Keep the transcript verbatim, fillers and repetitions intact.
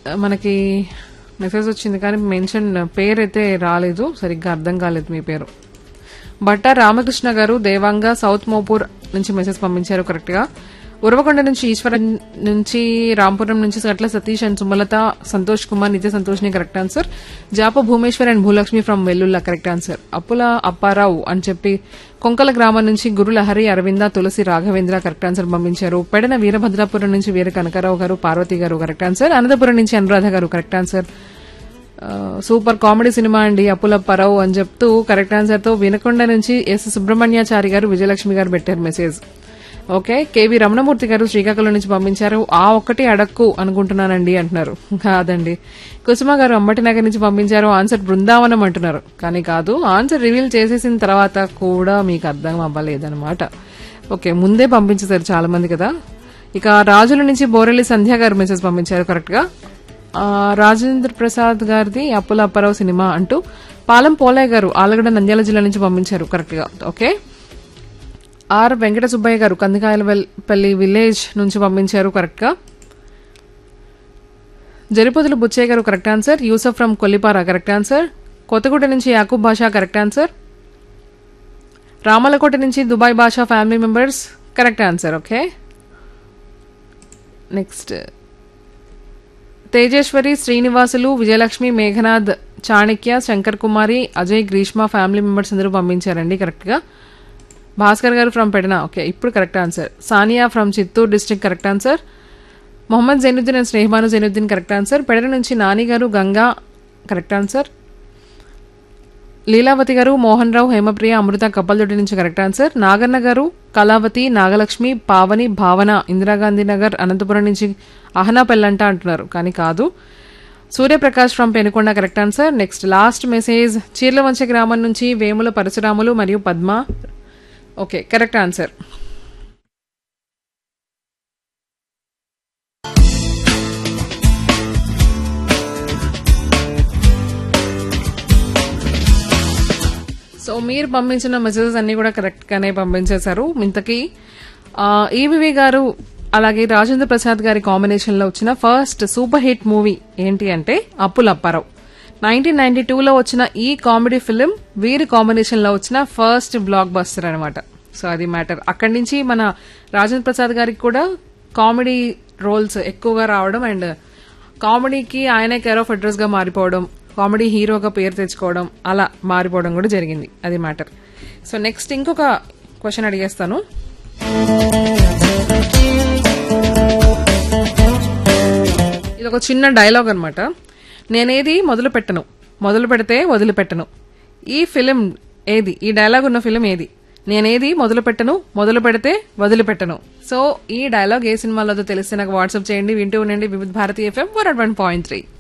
మనకి మెసేజ్ వచ్చింది కానీ మెన్షన్ పేరైతే రాలేదు, సరిగ్గా అర్థం కాలేదు మీ పేరు. బట్టా రామకృష్ణ గారు దేవాంగ సౌత్ మోపూర్ నుంచి మెసేజ్ పంపించారు కరెక్ట్ గా. ఉరవకొండ నుంచి ఈశ్వరన్ నుంచి, రాంపురం నుంచి గట్ల సతీష్ అండ్ సుమలత, సంతోష్ కుమార్, నిత్య సంతోష్ని correct answer. జాప Bhumeshwar and Bhulakshmi from Vellulla correct answer. అప్పుల అప్పారావు అని చెప్పి కొంకల గ్రామం నుంచి గురులహరి, అరవింద, తులసి, రాఘవేంద్ర కరెక్ట్ ఆన్సర్ పంపించారు. పెడన వీరభద్రాపురం నుంచి వీర కనకారావు గారు, పార్వతి గారు కరెక్ట్ ఆన్సర్. అనంతపురం నుంచి అనురాధ గారు correct answer. Super comedy cinema అండి అప్పులప్పారావు అని చెప్తూ కరెక్ట్ ఆన్సర్ తో వినకొండ నుంచి ఎస్ సుబ్రహ్మణ్యాచారి గారు, విజయలక్ష్మి గారు పెట్టారు మెసేజ్. ఓకే, కేవీ రమణమూర్తి గారు శ్రీకాకుళం నుంచి పంపించారు. ఆ ఒక్కటి అడక్కు అనుకుంటున్నానండి అంటున్నారు. కాదండి. కుసుమ గారు అంబటినగర్ నుంచి పంపించారు. ఆన్సర్ బృందావనం అంటున్నారు, కానీ కాదు. ఆన్సర్ రివీల్ చేసేసిన తర్వాత కూడా మీకు అర్థం అవ్వలేదన్నమాట. ఓకే, ముందే పంపించేశారు చాలా మంది కదా. ఇక రాజుల నుంచి బోరెల్లి సంధ్య గారు మెసేజ్ పంపించారు కరెక్ట్ గా. రాజేంద్ర ప్రసాద్ గారిది అప్పుల అప్పారావు సినిమా అంటూ పాలెం పోలయ్య గారు ఆలగడ్డ నంద్యాల జిల్లా నుంచి పంపించారు కరెక్ట్ గా. ఓకే, ఆర్ వెంకట సుబ్బయ్య గారు కందికాయలపల్లి విలేజ్ నుంచి పంపించారు కరెక్ట్ గా. జరిపోతుల బుచ్చయ్య గారు correct answer. Yusuf from Kollipara correct answer. Kothaguda నుంచి యాకూబ్ బాషా కరెక్ట్ ఆన్సర్. రామలకోట నుంచి దుబాయ్ బాషా family members correct answer. Okay, next Tejeswari, Srinivasulu, Vijayalakshmi, Meghnath, Chanakya, Shankar కుమారి, అజయ్, గ్రీష్మ ఫ్యామిలీ మెంబర్స్ అందరూ పంపించారండి కరెక్ట్ గా. భాస్కర్ గారు ఫ్రమ్ పెడన, ఓకే ఇప్పుడు correct answer. Sania from Chittoor district correct answer. Mohammed Zainuddin and Sneha Banu Zainuddin correct answer. Pedana నుంచి నాని గారు, గంగా కరెక్ట్ ఆన్సర్. లీలావతి గారు, మోహన్ రావు, హేమప్రియ, అమృత కప్పల్దొడ్డి నుంచి కరెక్ట్ ఆన్సర్. నాగన్న గారు, కళావతి, నాగలక్ష్మి, పావని, భావన, ఇందిరాగాంధీ నగర్, అనంతపురం నుంచి అహనా పెల్లంట అంటున్నారు, కానీ కాదు. Suryaprakash from Penukonda correct answer. Next last message Chirlavancha గ్రామం నుంచి వేముల పరశురాములు మరియు Padma, okay correct answer. So మీరు పంపించిన మెసేజెస్ అన్ని కూడా కరెక్ట్ గానే పంపించేశారు. ఇంతకీ ఈవివి గారు అలాగే రాజేంద్ర ప్రసాద్ గారి కాంబినేషన్ లో వచ్చిన ఫస్ట్ సూపర్ హిట్ మూవీ ఏంటి అంటే అప్పుల అప్పారావు. నైన్టీన్ నైన్టీ టూలో వచ్చిన ఈ కామెడీ ఫిలిం వీరి కాంబినేషన్ లో వచ్చిన ఫస్ట్ బ్లాక్ బస్టర్ అనమాట. సో అది మ్యాటర్. అక్కడి నుంచి మన రాజేంద్ర ప్రసాద్ గారికి కూడా కామెడీ రోల్స్ ఎక్కువగా రావడం అండ్ కామెడీకి ఆయనే కేర్ ఆఫ్ అడ్రస్ గా మారిపోవడం, కామెడీ హీరోగా పేరు తెచ్చుకోవడం, అలా మారిపోవడం కూడా జరిగింది. అది మ్యాటర్. సో నెక్స్ట్ ఇంకొక క్వశ్చన్ అడిగేస్తాను. ఇది ఒక చిన్న డైలాగ్ అనమాట. నేనేది మొదలు పెట్టను, మొదలు పెడితే వదిలిపెట్టను. ఈ ఫిలిం ఏది? ఈ డైలాగ్ ఉన్న ఫిలిం ఏది? నేనేది మొదలు పెట్టను, మొదలు పెడితే వదిలిపెట్టను. సో ఈ డైలాగ్ ఏ సినిమాలో తెలిస్తే నాకు వాట్సాప్ చేయండి. వింటూ ఉండండి వివిధ Bharati FM one point three.